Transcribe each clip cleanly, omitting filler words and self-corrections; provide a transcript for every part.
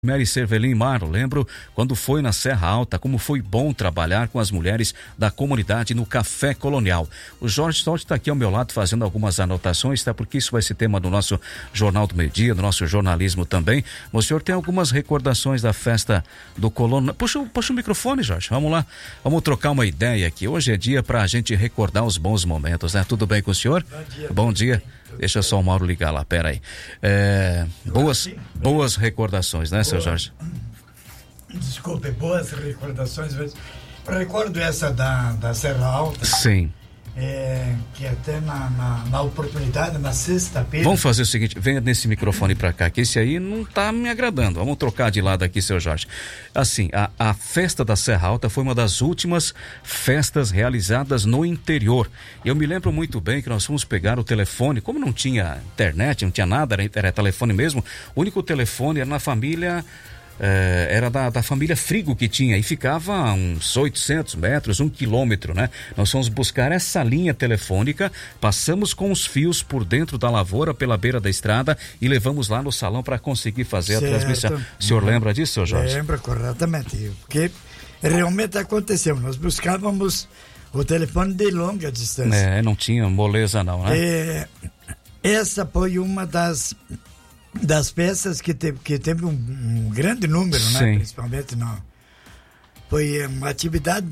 Mary Cervelin Maro, lembro quando foi na Serra Alta, como foi bom trabalhar com as mulheres da comunidade no Café Colonial. O Jorge Stolt está aqui ao meu lado fazendo algumas anotações, tá? Porque isso vai ser tema do nosso Jornal do Meio-Dia, do nosso jornalismo também. O senhor tem algumas recordações da festa do Colono. Puxa o microfone, Jorge, vamos lá. Vamos trocar uma ideia aqui. Hoje é dia para a gente recordar os bons momentos, né? Tudo bem com o senhor? Bom dia. Deixa só o Mauro ligar lá, peraí. Boas recordações, né, seu Jorge? Desculpe, boas recordações. Recordo essa da Serra Alta. Sim. Que até na oportunidade, na sexta-feira. Vamos fazer o seguinte, venha nesse microfone pra cá, que esse aí não tá me agradando. Vamos trocar de lado aqui, seu Jorge. Assim, a festa da Serra Alta foi uma das últimas festas realizadas no interior. Eu me lembro muito bem que nós fomos pegar o telefone, como não tinha internet, não tinha nada, era telefone mesmo, o único telefone era na família... era da família Frigo que tinha, e ficava a uns 800 metros, 1 quilômetro, né? Nós fomos buscar essa linha telefônica, passamos com os fios por dentro da lavoura, pela beira da estrada, e levamos lá no salão para conseguir fazer a transmissão. O senhor lembra disso, seu Jorge? Lembra corretamente, porque realmente aconteceu, nós buscávamos o telefone de longa distância. Não tinha moleza não, né? Essa foi uma das peças que teve um grande número, né? Principalmente foi uma atividade.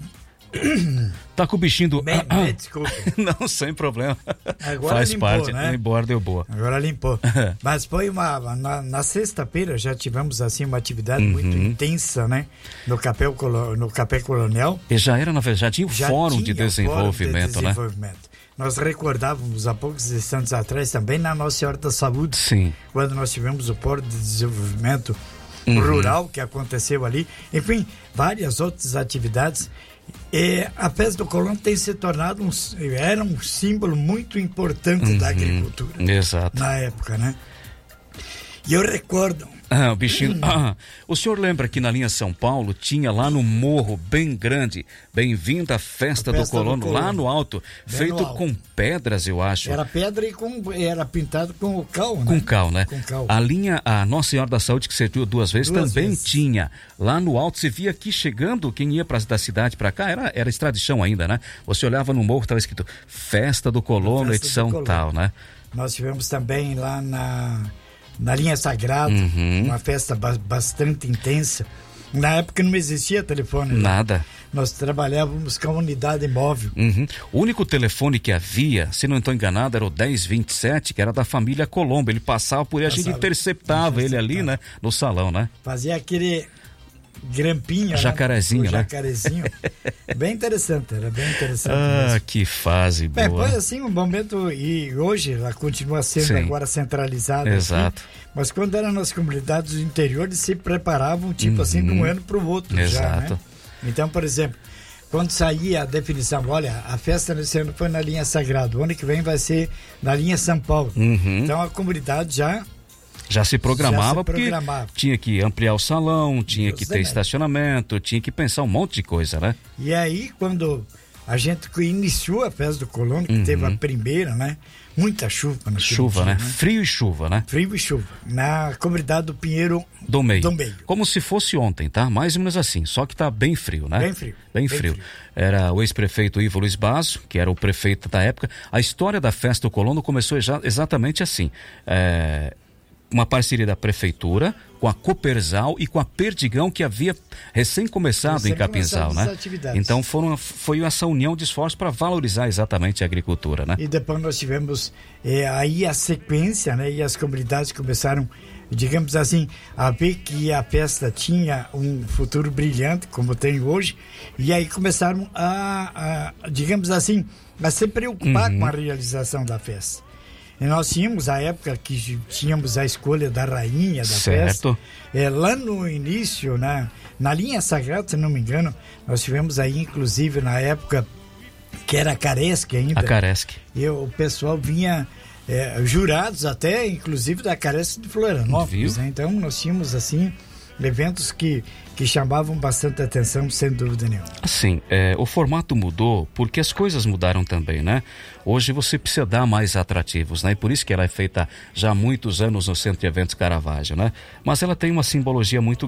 Tá com o bichinho do... Desculpa. Não, sem problema. Agora faz limpou, parte, né? Embora deu boa. Agora limpou. Mas foi na sexta-feira já tivemos assim uma atividade muito intensa, né? No Café Colonial. E já tinha o Fórum de Desenvolvimento, né? Nós recordávamos há poucos instantes atrás também na Nossa Senhora da Saúde. Sim. Quando nós tivemos o Fórum de Desenvolvimento Rural que aconteceu ali. Enfim, várias outras atividades. E a festa do Colono tem se tornado era um símbolo muito importante da agricultura. Exato. Na época, né? E eu recordo... o bichinho... O senhor lembra que na linha São Paulo tinha lá no morro bem grande, bem-vinda à festa do Colono, lá no alto, feito com pedras, eu acho. Era pedra e era pintado com cal, né? Com cal, né? Com cal. A Nossa Senhora da Saúde, que serviu duas vezes, também tinha. Lá no alto, você via aqui chegando, quem ia da cidade pra cá, era estrada de chão ainda, né? Você olhava no morro, estava escrito Festa do Colono, edição tal, né? Nós tivemos também lá na linha Sagrada, uma festa bastante intensa. Na época não existia telefone. Nada. Nós trabalhávamos com a unidade móvel. O único telefone que havia, se não estou enganado, era o 1027, que era da família Colombo. Ele passava por aí, a gente interceptava ele ali, né? No salão, né? Fazia aquele grampinho, jacarezinho, né? né? Jacarezinho. Bem interessante, era bem interessante. Mesmo. Que fase boa. Foi assim um momento, e hoje ela continua sendo agora centralizada. Exato. Assim, mas quando eram nas comunidades do interior, eles se preparavam, tipo assim, de um ano para o outro. Exato. Já, né? Então, por exemplo, quando saía a definição, olha, a festa nesse ano foi na linha Sagrada, o ano que vem vai ser na linha São Paulo. Então a comunidade já se programava, porque tinha que ampliar o salão, tinha que ter estacionamento, tinha que pensar um monte de coisa, né? E aí, quando a gente iniciou a festa do Colono, que teve a primeira, né? Muita chuva. Chuva, dia, né? Frio e chuva, né? Frio e chuva. Na comunidade do Pinheiro do Meio. Como se fosse ontem, tá? Mais ou menos assim, só que tá bem frio, né? Bem frio. Era o ex-prefeito Ivo Luiz Basso, que era o prefeito da época. A história da festa do Colono começou exatamente assim. Uma parceria da prefeitura com a Copersal e com a Perdigão, que havia recém começado em Capinzal, né? Então foi essa união de esforços para valorizar exatamente a agricultura, né? E depois nós tivemos aí a sequência, né? E as comunidades começaram, digamos assim, a ver que a festa tinha um futuro brilhante, como tem hoje, e aí começaram digamos assim, a se preocupar com a realização da festa. E nós tínhamos a época que tínhamos a escolha da rainha da festa. Lá no início, na linha Sagrada, se não me engano, nós tivemos aí, inclusive, na época, que era a Caresque ainda. A Caresque. E o pessoal vinha, jurados até, inclusive, da Caresque de Florianópolis. Né? Então, nós tínhamos, assim, eventos que chamavam bastante atenção, sem dúvida nenhuma. Assim, o formato mudou porque as coisas mudaram também, né? Hoje você precisa dar mais atrativos, né? E por isso que ela é feita já há muitos anos no Centro de Eventos Caravaggio, né? Mas ela tem uma simbologia muito